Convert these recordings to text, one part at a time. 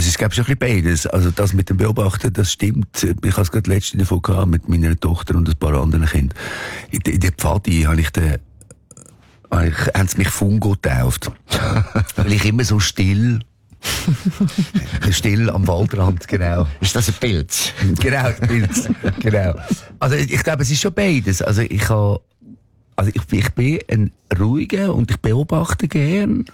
Es ist, glaube ich, schon ein bisschen beides. Also das mit dem Beobachten, das stimmt. Ich habe es gerade letztens davon gehabt mit meiner Tochter und ein paar anderen Kindern. In der Pfadi haben sie mich Fungo getauft. Weil ich immer so still am Waldrand, genau. Ist das ein Pilz? Genau, ein Pilz. Genau. Also ich glaube, es ist schon beides. Also ich bin ein ruhiger und ich beobachte gern.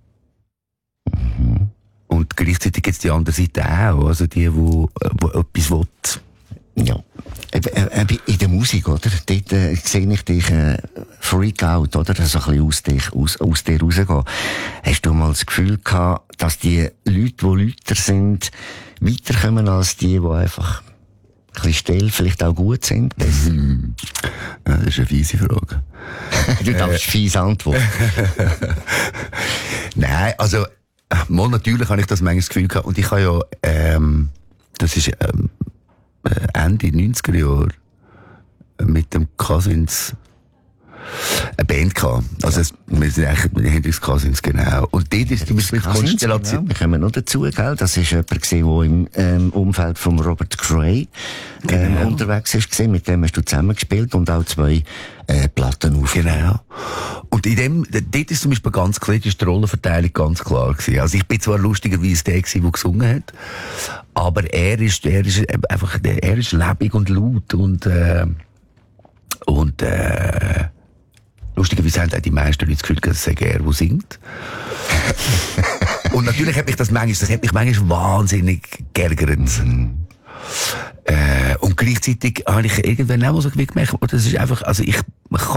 Und gleichzeitig gibt es die andere Seite auch, also die etwas will. Ja. In der Musik, oder? Dort sehe ich dich freak out, oder? So ein bisschen aus dir rausgehen. Hast du mal das Gefühl gehabt, dass die Leute, die lauter sind, weiterkommen als die einfach ein bisschen still, vielleicht auch gut sind? Ja, das ist eine fiese Frage. Du darfst fies antworten. Nein, also mal natürlich habe ich das manchmal das Gefühl gehabt. Und ich habe ja, das ist Ende 90er Jahre mit dem Cousins eine Band gehabt. Also wir sind eigentlich mit Hendrix Cousins, genau. Und dort ist die Konstellation. Genau. Wir kommen noch dazu, gell? Das ist jemand gewesen, der im Umfeld von Robert Cray unterwegs ist gewesen. Mit dem hast du zusammengespielt und auch 2 Platten aufgenommen. Genau. Und dort ist zum Beispiel ganz klar, ist die Rollenverteilung ganz klar gewesen. Also ich bin zwar lustigerweise der gewesen, der gesungen hat, aber er ist lebendig und laut und lustigerweise haben auch die meisten Leute das Gefühl, dass es er, der singt. Und natürlich hat mich das manchmal wahnsinnig geärgert. Und gleichzeitig habe ich irgendwann auch so gemerkt, das ist einfach, also ich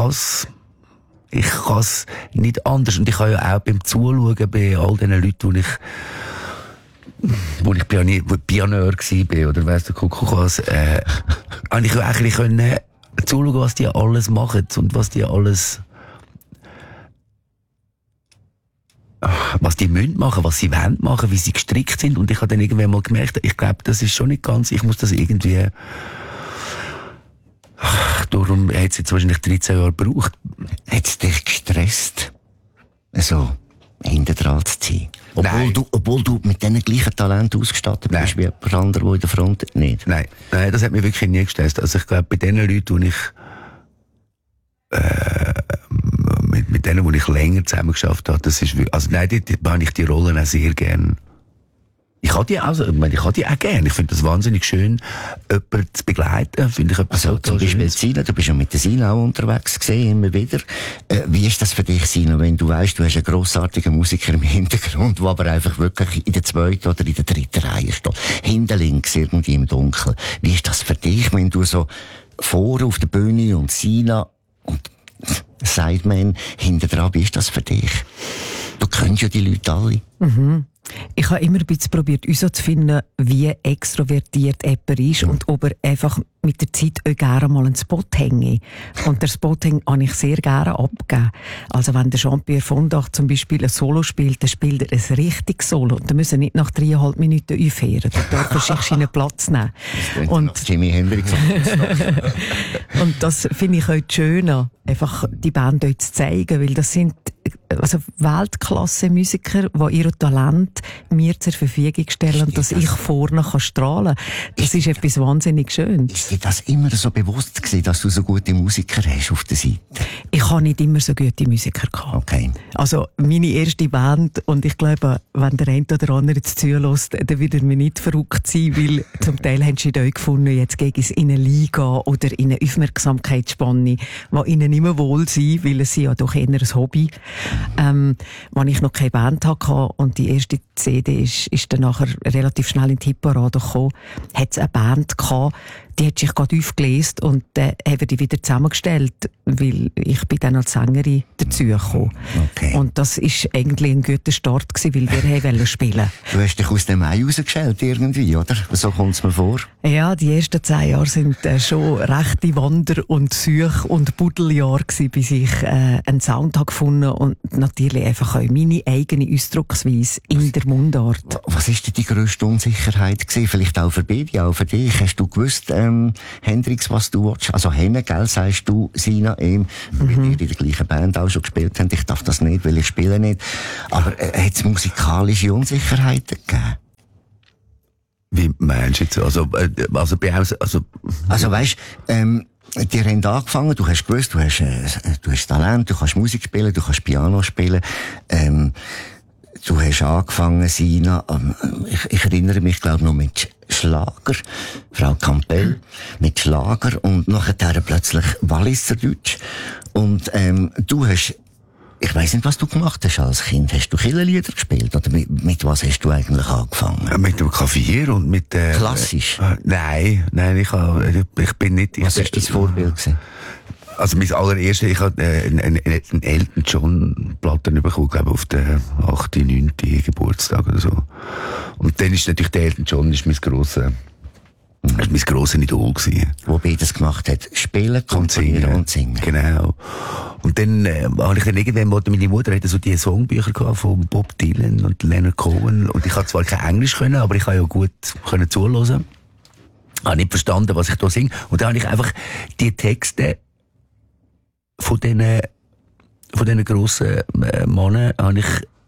kann's nicht anders. Und ich habe ja auch beim Zuschauen bei all den Leuten, wo ich Pianeur war, oder weiss der Kuckuck was, habe ich ja eigentlich können zuschauen, was die alles machen und was die müssen machen, was sie wollen machen, wie sie gestrickt sind. Und ich habe dann irgendwann mal gemerkt, ich glaube, das ist schon nicht ganz, ich muss das irgendwie, darum hat es jetzt wahrscheinlich 13 Jahre gebraucht. Hat es dich gestresst, so hinten dran zu ziehen? Obwohl du mit diesen gleichen Talenten ausgestattet bist wie jemand anderer, der in der Front nicht? Nein, das hat mich wirklich nie gestresst. Also ich glaube, bei den Leuten, die ich mit denen, wo ich länger zusammengeschafft habe, das ist also nein, dort habe ich die Rollen auch sehr gern. Ich habe die auch gern. Ich finde das wahnsinnig schön, jemanden zu begleiten. Finde ich etwas also zum Beispiel Sina, du bist ja mit der Sina auch unterwegs gewesen, immer wieder. Wie ist das für dich, Sina, wenn du weißt, du hast einen grossartigen Musiker im Hintergrund, der aber einfach wirklich in der 2. oder in der 3. Reihe steht, hinten links irgendwie im Dunkeln. Wie ist das für dich, wenn du so vor auf der Bühne und Sina und Sideman hinten dran, wie ist das für dich? Du kennst ja die Leute alle. Mhm. Ich habe immer ein bisschen probiert, uns so zu finden, wie extrovertiert jemand ist und ob er einfach mit der Zeit auch gerne mal einen Spot hänge. Und der Spot habe ich sehr gerne abgegeben. Also wenn der Jean-Pierre Vondach zum Beispiel ein Solo spielt, dann spielt er ein richtiges Solo. Und dann müssen nicht nach 3,5 Minuten aufhören. Da darf er sich seinen Platz nehmen. Und Jimi Hendrix. und das finde ich heute schöner, einfach die Band dort zu zeigen, weil das sind also Weltklasse-Musiker, die ihr Talent mir zur Verfügung stellen, dass ich vorne strahlen kann. Das ist etwas wahnsinnig Schönes. Ist dir das immer so bewusst gewesen, dass du so gute Musiker hast auf der Seite? Ich habe nicht immer so gute Musiker gehabt. Okay. Also meine erste Band, und ich glaube, wenn der eine oder andere jetzt zulässt, dann wird er mir nicht verrückt sein, weil zum Teil haben sie euch gefunden, jetzt gegen es in eine Liga oder in eine Aufmerksamkeitsspanne, die ihnen nicht mehr wohl sein, weil es ja doch eher ein Hobby. Als ich noch keine Band hatte und die erste CD ist dann nachher relativ schnell in die Hitparade gekommen, hat es eine Band gehabt, die hat sich gerade aufgelesen und dann haben wir die wieder zusammengestellt, weil ich bin dann als Sängerin dazugekommen. Okay. Und das ist eigentlich ein guter Start gewesen, weil wir wollen spielen. Du hast dich aus dem Ei rausgeschält irgendwie, oder? So kommt es mir vor. Ja, die ersten 10 Jahre sind schon rechte Wander- und Such- und Buddeljahre gewesen, bis ich einen Sound habe gefunden und natürlich einfach auch meine eigene Ausdrucksweise in der Mundart. Was ist denn die grösste Unsicherheit gewesen? Vielleicht auch für beide, auch für dich. Hast du gewusst, Hendrix, was du willst? Also Henne, gell, sagst du, Sina, weil wir in der gleichen Band auch schon gespielt haben. Ich darf das nicht, weil ich spiele nicht. Aber hat es musikalische Unsicherheiten gegeben? Wie meinst du jetzt? Also weißt, die haben angefangen, du hast gewusst, du hast Talent, du kannst Musik spielen, du kannst Piano spielen, du hast angefangen, Sina, ich erinnere mich, glaube noch mit Schlager, Frau Campbell, mit Schlager und nachher plötzlich Walliserdeutsch. Und, du hast, ich weiss nicht, was du gemacht hast als Kind. Hast du Kirchenlieder gespielt? Oder mit was hast du eigentlich angefangen? Mit dem Klavier und mit, Klassisch? Nein, ich bin nicht, was ist dein Vorbild gewesen? Also, mein allererstes, ich hatte einen Elton John Platten bekommen, glaube ich, auf den 8., 9. Geburtstag oder so. Und dann ist natürlich der Elton John mein grosses Idol gewesen. Wo beides gemacht hat. Spielen, komponieren und singen. Genau. Und dann, habe ich dann irgendwann, meine Mutter hatte so die Songbücher gehabt von Bob Dylan und Leonard Cohen. Und ich habe zwar kein Englisch können, aber ich habe ja gut können zuhören. Ich habe nicht verstanden, was ich da singe. Und dann habe ich einfach die Texte von diesen grossen Männern habe ich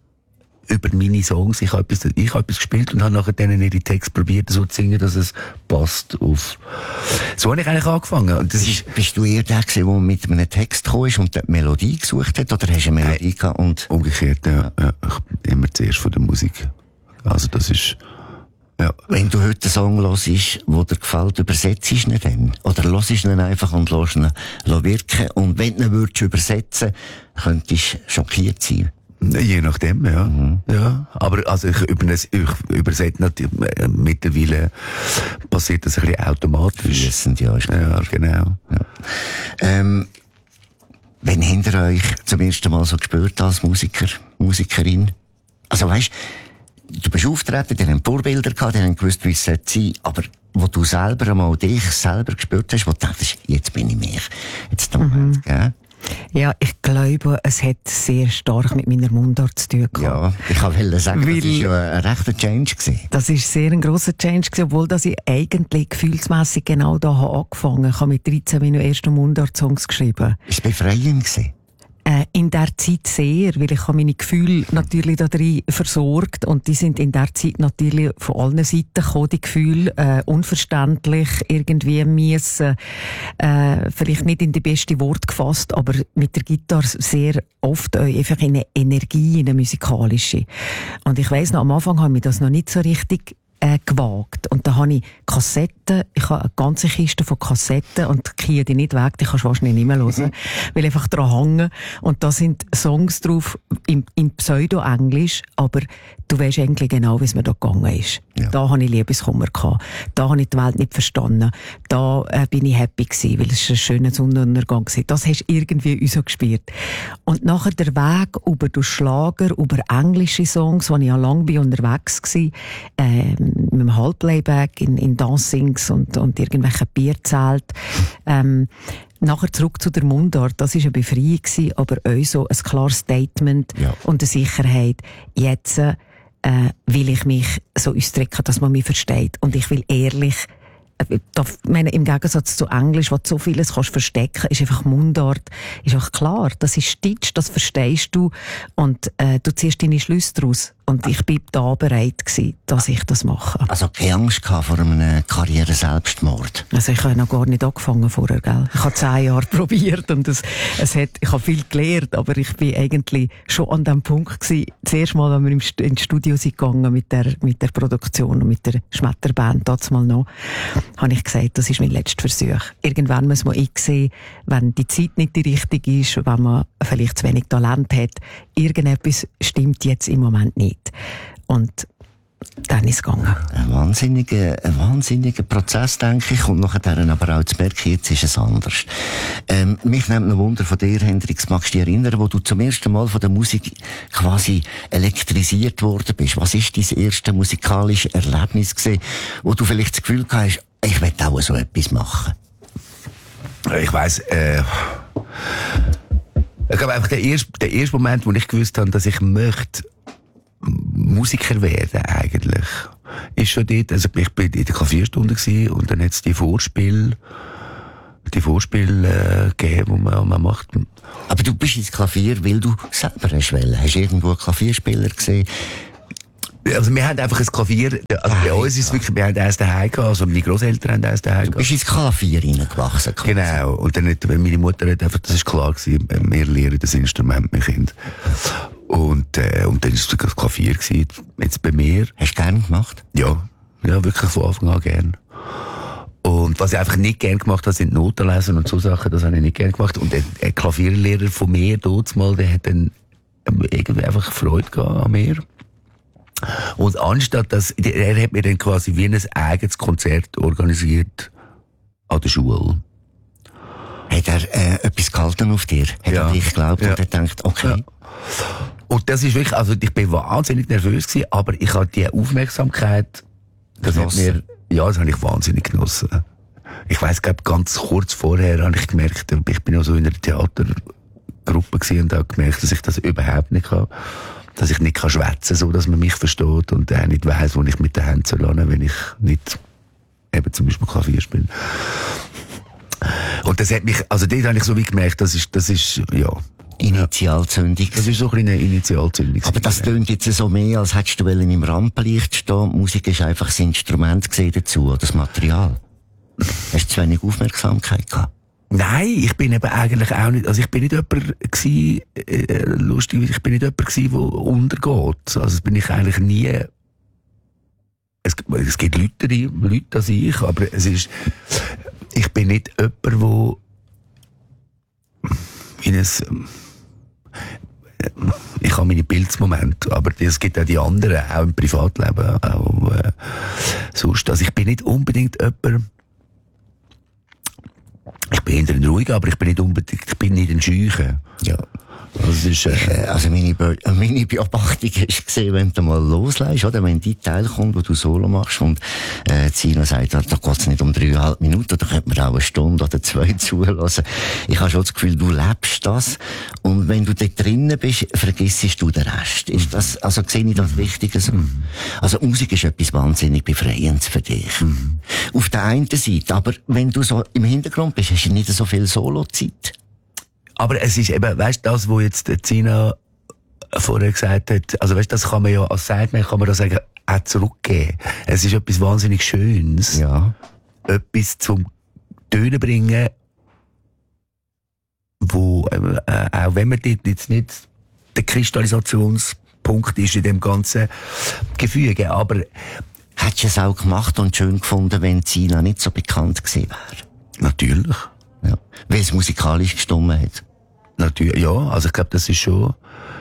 über meine Songs, ich habe etwas gespielt und habe nachher denen ihre Texte probiert so zu singen, dass es passt auf. So habe ich eigentlich angefangen. Und das bist du eher der gewesen, der mit einem Text gekommen ist und die Melodie gesucht hat, oder hast du eine Melodie gehabt und? Umgekehrt, ja. Ich bin immer zuerst von der Musik. Also das ist, ja. Wenn du heute einen Song hörst, der dir gefällt, übersetzt du ihn dann? Oder hörst du ihn einfach und lässt ihn wirken? Und wenn du ihn übersetzen würdest, könntest du schockiert sein. Je nachdem, ja. Mhm. Ja. Aber, also, ich übersetze natürlich, mittlerweile passiert das ein bisschen automatisch. Fließend, ja. Ja, genau. Ja. Wenn habt ihr euch zum ersten Mal so gespürt als Musikerin? Also, weißt, du bist aufgetreten, die haben Vorbilder gehabt, die haben gewusst, wie es sein sollte, aber wo du selber einmal dich selber gespürt hast, wo du dachtest, jetzt bin ich mich. Jetzt Moment, gell? Ja, ich glaube, es hat sehr stark mit meiner Mundart zu tun gehabt. Ja, ich wollte sagen, das war ja ein rechter Change gewesen. Das war sehr ein grosser Change gewesen, obwohl dass ich eigentlich gefühlsmässig genau da angefangen habe. Ich habe mit 13 meine ersten Mundart-Songs geschrieben. Ist es befreiend gewesen? In der Zeit sehr, weil ich habe meine Gefühle natürlich da drin versorgt und die sind in der Zeit natürlich von allen Seiten gekommen, die Gefühle, unverständlich, irgendwie mies, vielleicht nicht in die beste Wort gefasst, aber mit der Gitarre sehr oft einfach in eine Energie, in eine musikalische. Und ich weiss noch, am Anfang habe ich das noch nicht so richtig gewagt. Und da habe ich Kassetten, ich habe eine ganze Kiste von Kassetten und die die nicht weg, die kannst du wahrscheinlich nicht mehr hören, weil einfach dran hängen. Und da sind Songs drauf in Pseudo-Englisch, aber du weisst eigentlich genau, wie es mir da gegangen ist. Ja. Da habe ich Liebeskummer gehabt. Da habe ich die Welt nicht verstanden. Da bin ich happy gewesen, weil es ein schöner Sonnenuntergang war. Das hast du irgendwie uns so gespürt. Und nachher der Weg über den Schlager, über englische Songs, wo ich ja lange unterwegs war, mit dem Halbplayback in Dancings und irgendwelchen Bierzelt. Nachher zurück zu der Mundart, das war eine Befreiung gewesen, aber auch so ein klares Statement und eine Sicherheit. Jetzt will ich mich so ausdrücken, dass man mich versteht. Und ich will ehrlich, im Gegensatz zu Englisch, wo du so vieles kannst verstecken, ist einfach Mundart, ist auch klar, das ist Deutsch, das verstehst du und du ziehst deine Schlüsse daraus. Und ich bin da bereit gewesen, dass ich das mache. Also keine Angst gehabt vor einem Karriere-Selbstmord? Also ich habe noch gar nicht angefangen vorher, gell? Ich habe 10 Jahre probiert und ich habe viel gelernt, aber ich bin eigentlich schon an dem Punkt gewesen, zuerst mal, wenn wir ins Studio sind gegangen mit der Produktion und mit der Schmetterband, dazu mal noch, habe ich gesagt, das ist mein letzter Versuch. Irgendwann muss man einsehen, wenn die Zeit nicht die richtige ist, wenn man vielleicht zu wenig Talent hat, irgendetwas stimmt jetzt im Moment nicht. Und dann ist es gegangen. Ein wahnsinniger Prozess, denke ich. Und nachher aber auch zu merken, jetzt ist es anders. Mich nimmt noch Wunder von dir, Hendrix. Magst du dich erinnern, wo du zum ersten Mal von der Musik quasi elektrisiert worden bist? Was ist dein erstes musikalisches Erlebnis gewesen, wo du vielleicht das Gefühl hast, ich will auch so etwas machen? Ich weiss, ich glaube einfach der erste Moment, wo ich gewusst habe, dass ich möchte Musiker werden eigentlich, ist schon dort, also ich bin in der Klavierstunde gewesen, und dann hat es die Vorspiel gegeben, die man macht. Aber du bist ins Klavier, weil du selber hast wollen. Hast du irgendwo einen Klavierspieler gesehen? Also wir haben einfach ein Klavier, also bei uns ist es wirklich, wir haben eins daheim gehabt, also meine Grosseltern haben eins daheim gehabt. Du bist ins Klavier reingewachsen. Genau, und dann hat meine Mutter hat einfach, das ist klar gewesen, wir lernen das Instrument, mein Kind. Und dann ist das Klavier gewesen, jetzt bei mir. Hast du gerne gemacht? Ja, wirklich von Anfang an gern. Und was ich einfach nicht gern gemacht habe, sind Noten lesen und so Sachen, das habe ich nicht gern gemacht. Und ein Klavierlehrer von mir, dort mal, der hat dann irgendwie einfach Freude gehabt an mir. Und anstatt dass, er hat mir dann quasi wie ein eigenes Konzert organisiert an der Schule. Hat er etwas gehalten auf dir? Hat er dich geglaubt und er denkt, okay. Ja. Und das ist wirklich, also ich bin wahnsinnig nervös gewesen, aber ich habe die Aufmerksamkeit, das habe ich wahnsinnig genossen. Ich weiss, glaube ganz kurz vorher habe ich gemerkt, ich bin ja so in einer Theatergruppe gewesen und habe gemerkt, dass ich das überhaupt nicht kann. Dass ich nicht kann schwätzen, so dass man mich versteht und auch nicht weiss, wo ich mit den Händen soll, wenn ich nicht eben zum Beispiel Klavier spiele. Und das hat mich, also dort habe ich so wie gemerkt, das ist, ja. Initialzündung. Das ist so eine Initialzündung. Aber das klingt jetzt so mehr, als hättest du im Rampenlicht stehen. Musik ist einfach das Instrument dazu, oder das Material. Hast du zu wenig Aufmerksamkeit gehabt? Nein, ich bin eben eigentlich auch nicht, also ich bin nicht jemand gewesen, lustig, ich bin nicht jemand gewesen, der untergeht. Also das bin ich eigentlich nie. Es gibt Leute als ich, aber ich bin nicht jemand, der ich habe meine Pilzmomente, aber es gibt auch die anderen, auch im Privatleben, auch sonst. Also ich bin nicht unbedingt jemand. Ich bin eher ein Ruhiger, aber ich bin nicht ein Scheuchen. Ja. Also meine Beobachtung ist gesehen, wenn du mal loslässt, oder wenn die Teil kommt, wo du Solo machst und Zina sagt, da geht's nicht um 3,5 Minuten, da könnte man auch 1 Stunde oder 2 zulassen. Ich habe schon das Gefühl, du lebst das und wenn du dort drinnen bist, vergissest du den Rest. Ist das, also sehe ich das Wichtige so? Also Musik ist etwas wahnsinnig Befreiendes für dich. Auf der einen Seite, aber wenn du so im Hintergrund bist, hast du nicht so viel Solo-Zeit. Aber es ist eben, weißt du, das, was jetzt Zina vorher gesagt hat, also weißt du, das kann man ja, als Sideman kann man das sagen, auch zurückgeben. Es ist etwas wahnsinnig Schönes. Ja. Etwas zum Tönen bringen, wo, auch wenn man dort jetzt nicht der Kristallisationspunkt ist in dem ganzen Gefüge, aber hättest du es auch gemacht und schön gefunden, wenn Zina nicht so bekannt gewesen wäre? Natürlich. Ja. Weil es musikalisch gestimmt hat. Natürlich, ja, also ich glaube, das ist schon,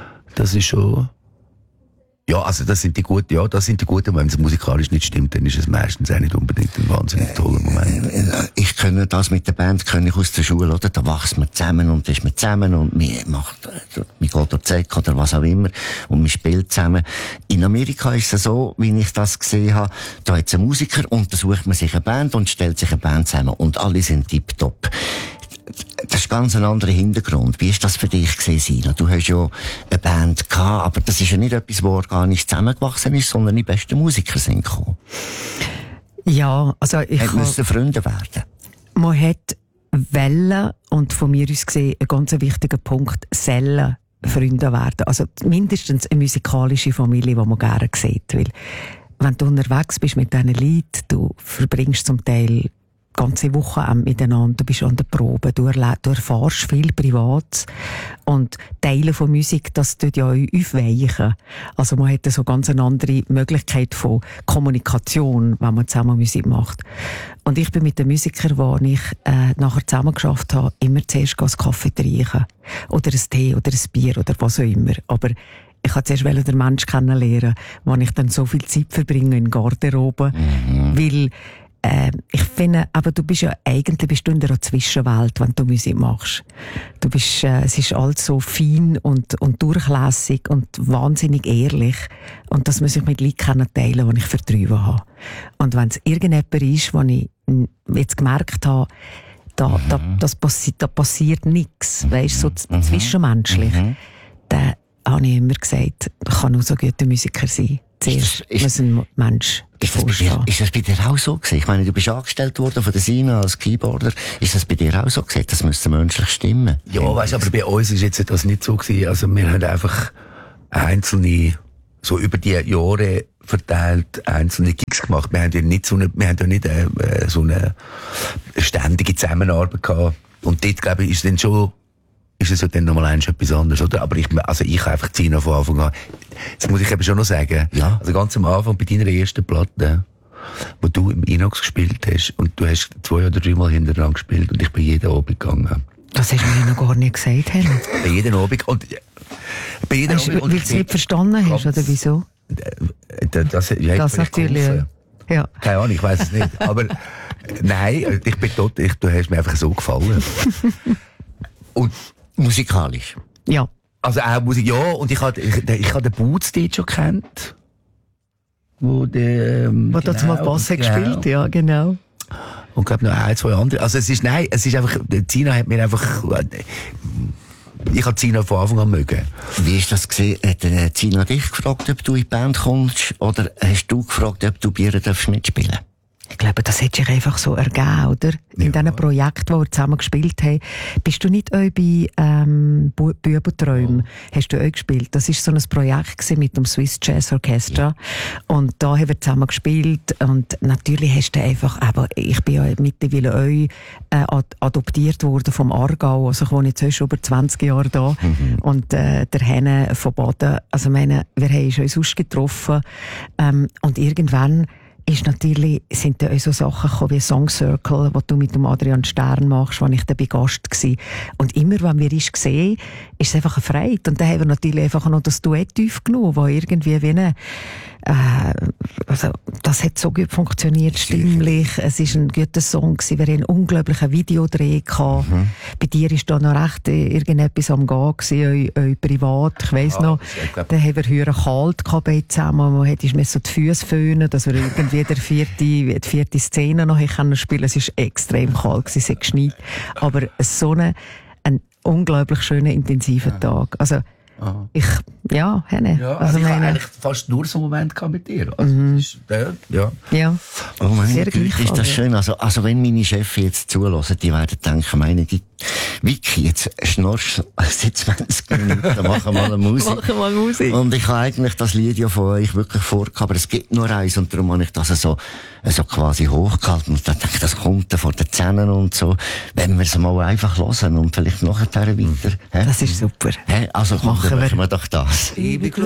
ja, also das sind die guten, wenn es musikalisch nicht stimmt, dann ist es meistens auch nicht unbedingt ein wahnsinnig toller Moment. Ich kenne das mit der Band, kenne ich aus der Schule, oder? Da wächst man zusammen und ist man zusammen und man geht durch Zeck oder was auch immer und man spielt zusammen. In Amerika ist es so, wie ich das gesehen habe, da hat es einen Musiker und da sucht man sich eine Band und stellt sich eine Band zusammen und alle sind tipptopp. Das ist ganz ein anderer Hintergrund. Wie ist das für dich gewesen, Sina? Du hast ja eine Band gehabt, aber das ist ja nicht etwas, wo organisch zusammengewachsen ist, sondern die besten Musiker sind gekommen. Ja, also ich müssen Freunde werden. Man hat Wellen und von mir aus gesehen ein ganz wichtiger Punkt, Zellen Freunde werden. Also mindestens eine musikalische Familie, die man gerne sieht. Weil wenn du unterwegs bist mit diesen Leuten, du verbringst zum Teil ganze Wochen miteinander, du bist an der Probe, du erfährst viel Privates und Teile von Musik, das tut ja aufweichen. Also man hat so ganz eine andere Möglichkeit von Kommunikation, wenn man zusammen Musik macht. Und ich bin mit den Musikern, die ich nachher zusammen geschafft habe, immer zuerst einen Kaffee trinken. Oder ein Tee oder ein Bier oder was auch immer. Aber ich wollte zuerst den Menschen kennenlernen, wo ich dann so viel Zeit verbringe in Garderobe, weil ich finde, aber du bist ja eigentlich in der Zwischenwelt, wenn du Musik machst. Du bist, es ist alles so fein und durchlässig und wahnsinnig ehrlich. Und das muss ich mit Leuten teilen, die ich vertrauen habe. Und wenn es irgendjemand ist, wo ich jetzt gemerkt habe, da passiert nichts, weisst du, so zwischenmenschlich, dann habe ich immer gesagt, ich kann nur so guter Musiker sein. Zuerst muss ein Mensch vorstehen. Ist das bei dir auch so gewesen? Ich meine, du bist angestellt worden von der Sina als Keyboarder. Ist das bei dir auch so gewesen? Das müsste menschlich stimmen. Ja, weißt du, aber bei uns ist jetzt das nicht so gewesen. Also wir haben einfach einzelne, so über die Jahre verteilt einzelne Gigs gemacht. Wir haben ja nicht so eine ständige Zusammenarbeit gehabt. Und dort, glaube ich, ist es ja dann nochmal etwas anderes, oder? Aber ich habe einfach Zina von Anfang an. Das muss ich eben schon noch sagen. Ja. Also ganz am Anfang, bei deiner ersten Platte, wo du im Inox gespielt hast, und du hast 2 oder 3 Mal hintereinander gespielt, und ich bin jeden Abend gegangen. Das hast du mir noch gar nicht gesagt, Henry. Bei jedem Abend, und bei jedem Abend. Weil du es nicht verstanden hast, oder wieso? Das Natürlich, ja. Keine Ahnung, ich weiss es nicht. Aber, nein, du hast mir einfach so gefallen. Und, Musikalisch. Ja. also auch Musik, ja, und ich habe den Boots dort schon gekannt. Wo da mal Bass hat gespielt, ja, genau. Und glaube noch 1, 2 andere. Also es ist einfach, Zina hat mir einfach, ich habe Zina von Anfang an mögen. Wie ist das gesehen? Hat Zina dich gefragt, ob du in die Band kommst? Oder hast du gefragt, ob du bei ihr mitspielen darfst? Ich glaube, das hat sich einfach so ergeben, oder? In diesen Projekten, die wir zusammen gespielt haben. Bist du nicht auch bei Bübenträumen? Hast du auch gespielt? Das war so ein Projekt mit dem Swiss Jazz Orchestra. Ja. Und da haben wir zusammen gespielt. Und natürlich hast du einfach, aber ich bin ja mittlerweile auch adoptiert worden vom Aargau. Also ich wohne jetzt schon über 20 Jahre da. Mhm. Und der Henne von Baden, also wir haben uns ausgetroffen. Und irgendwann sind da auch so Sachen gekommen wie Song Circle, die du mit dem Adrian Stern machst, als ich da bei Gast war. Und immer, wenn wir uns sehen, ist es einfach eine Freude. Und dann haben wir natürlich einfach noch das Duett aufgenommen, wo irgendwie wie also, das hat so gut funktioniert, stimmlich. Es war ein guter Song gewesen. Wir hatten einen unglaublichen Videodreh gehabt. Mhm. Bei dir ist da noch recht irgendetwas am Gehen gewesen, euch privat. Ich weiss noch, dann haben wir höher kalt gehabt zusammen. Man hätte mir so die Füße föhnen, dass wir irgendwie die vierte Szene noch spielen können. Es war extrem kalt gewesen, es hat geschneit. Aber so ein unglaublich schöner, intensiver Tag. Also, Henne. Ja, also ich habe eigentlich fast nur so einen Moment gehabt mit dir. Also, ja. Oh mein Gott, ist das schön. Also wenn meine Chefs jetzt zulassen, die werden denken, meine Vicky, jetzt schnorchst du seit 20 Minuten, machen wir mal Musik. Und ich habe eigentlich das Lied ja von euch wirklich vorgehabt, aber es gibt nur eins, und darum habe ich das so quasi hochgehalten. Und dann denke ich, das kommt dann von den Zähnen und so. Wenn wir es mal einfach hören und vielleicht nachher weiter. Das ist super. Also machen wir doch das. Ewig